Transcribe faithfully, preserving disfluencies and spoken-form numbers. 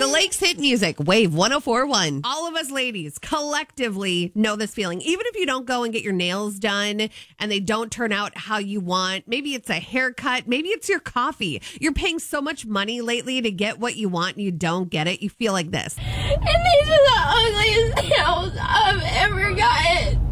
The Lakes hit music, Wave one oh four point one. All of us ladies collectively know this feeling. Even if you don't go and get your nails done and they don't turn out how you want, maybe it's a haircut, maybe it's your coffee. You're paying so much money lately to get what you want and you don't get it. You feel like this. And these are the ugliest nails I've ever gotten.